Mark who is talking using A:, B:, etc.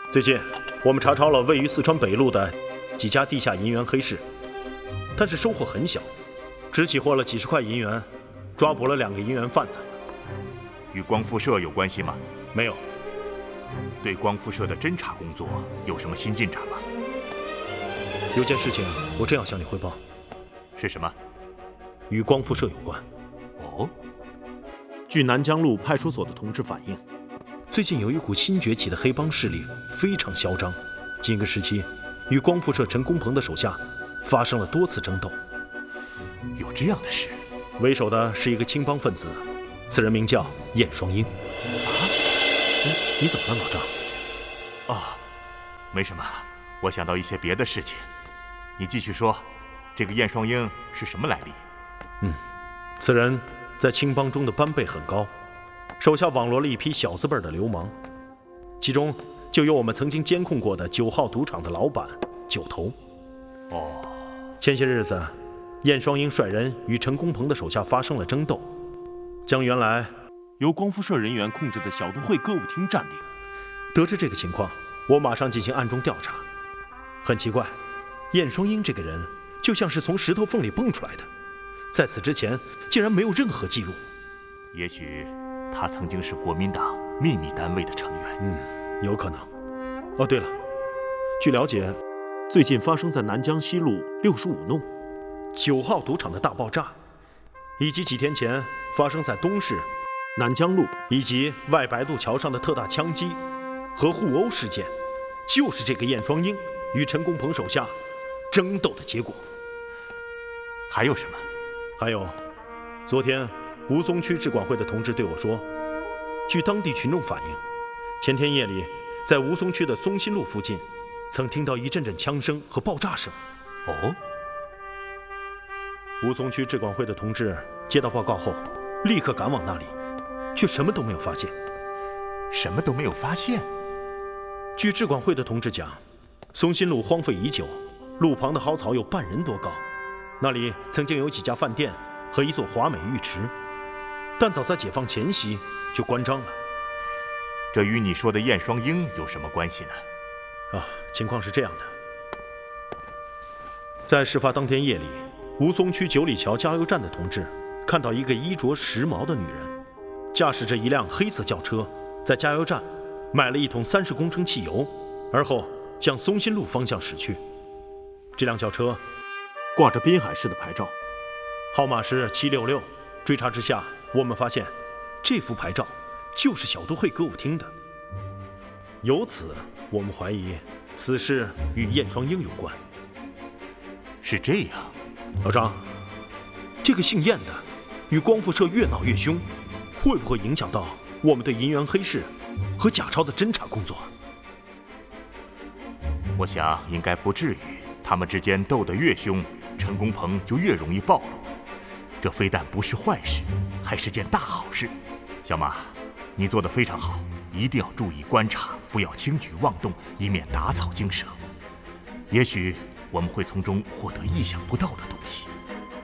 A: 最近，我们查抄了位于四川北路的几家地下银元黑市，但是收获很小，只起获了几十块银元，抓捕了2个银元贩子。
B: 与光复社有关系吗？
A: 没有。
B: 对光复社的侦查工作有什么新进展吗？
A: 有件事情我正要向你汇报。
B: 是什么？
A: 与光复社有关。
B: 哦。
C: 据南江路派出所的同志反映，
A: 最近有一股新崛起的黑帮势力，非常嚣张。近个时期，与光复社陈公鹏的手下发生了多次争斗。
B: 有这样的事？
A: 为首的是一个青帮分子，此人名叫燕双英。你怎么了，老张？
B: 哦，没什么，我想到一些别的事情。你继续说，这个燕双英是什么来历？
A: 此人在青帮中的班辈很高，手下网罗了一批小字辈的流氓，其中就有我们曾经监控过的9号赌场的老板九头。
B: 哦，
A: 前些日子，燕双英率人与陈公鹏的手下发生了争斗，将原来
C: 由光复社人员控制的小都会歌舞厅占领。
A: 得知这个情况，我马上进行暗中调查。很奇怪，燕双英这个人就像是从石头缝里蹦出来的，在此之前竟然没有任何记录。
B: 也许他曾经是国民党秘密单位的成员。
A: 有可能。哦，对了，据了解，
C: 最近发生在南江西路65弄
A: 9号赌场的大爆炸，以及几天前发生在东市
C: 南江路
A: 以及外白渡桥上的特大枪击和互殴事件，就是这个燕双英与陈公鹏手下争斗的结果。
B: 还有什么？
A: 还有，昨天吴淞区治管会的同志对我说，据当地群众反映，前天夜里在吴淞区的松新路附近，曾听到一阵阵枪声和爆炸声。
B: 哦。
A: 吴淞区治管会的同志接到报告后，立刻赶往那里，却什么都没有发现。
B: 什么都没有发现？
A: 据治管会的同志讲，松新路荒废已久，路旁的蒿草有半人多高，那里曾经有几家饭店和一座华美浴池，但早在解放前夕就关张了。
B: 这与你说的燕双英有什么关系呢？
A: 情况是这样的，在事发当天夜里，吴淞区九里桥加油站的同志看到一个衣着时髦的女人，驾驶着一辆黑色轿车，在加油站买了1桶30公升汽油，而后向松新路方向驶去。这辆轿车
C: 挂着滨海市的牌照，
A: 号码是766。追查之下，我们发现这幅牌照就是小都会歌舞厅的。由此，我们怀疑此事与燕双英有关。
B: 是这样。
A: 老张，这个姓燕的与光复社越闹越凶，会不会影响到我们对银元黑市和假钞的侦查工作？
B: 我想应该不至于，他们之间斗得越凶，陈公鹏就越容易暴露。这非但不是坏事，还是件大好事。小马，你做得非常好，一定要注意观察，不要轻举妄动，以免打草惊蛇。也许我们会从中获得意想不到的东西。